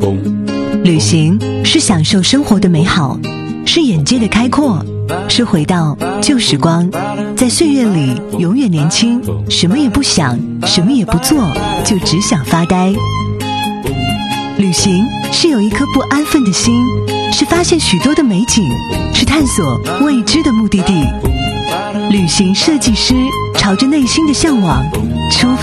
旅行是享受生活的美好，是眼界的开阔，是回到旧时光，在岁月里永远年轻，什么也不想，什么也不做，就只想发呆。旅行是有一颗不安分的心，是发现许多的美景，是探索未知的目的地。旅行设计师朝着内心的向往出发。